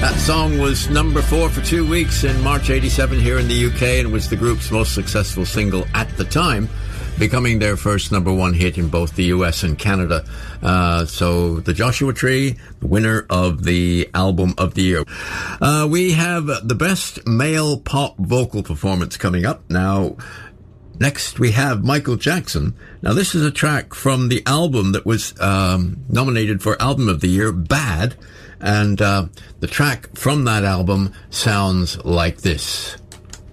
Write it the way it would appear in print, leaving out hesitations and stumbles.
That song was number 4 for 2 weeks in March 87 here in the UK, and it was the group's most successful single at the time, becoming their first number 1 hit in both the US and Canada. So the Joshua Tree, the winner of the Album of the Year. We have the best male pop vocal performance coming up. Now, next we have Michael Jackson. Now this is a track from the album that was nominated for Album of the Year, Bad. And the track from that album sounds like this.